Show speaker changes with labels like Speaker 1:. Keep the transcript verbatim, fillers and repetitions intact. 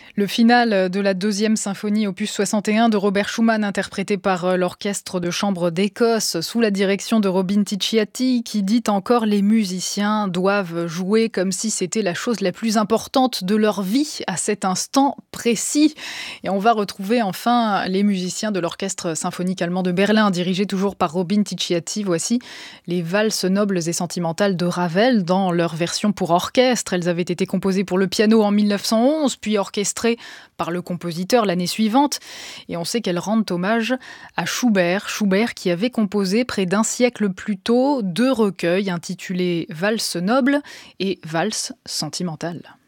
Speaker 1: Le final de la deuxième symphonie opus soixante et un de Robert Schumann, interprété par l'Orchestre de chambre d'Écosse sous la direction de Robin Ticciati, qui dit encore: les musiciens doivent jouer comme si c'était la chose la plus importante de leur vie à cet instant précis. Et on va retrouver enfin les musiciens de l'Orchestre symphonique allemand de Berlin, dirigé toujours par Robin Ticciati. Voici les valses nobles et sentimentales de Ravel dans leur version pour orchestre. Elles avaient été composées pour le piano en mille neuf cent onze, puis orchestrées par le compositeur l'année suivante. Et on sait qu'elles rendent hommage à Schubert, Schubert qui avait composé près d'un siècle plus tôt deux recueils intitulés Valses nobles et Valses sentimentales.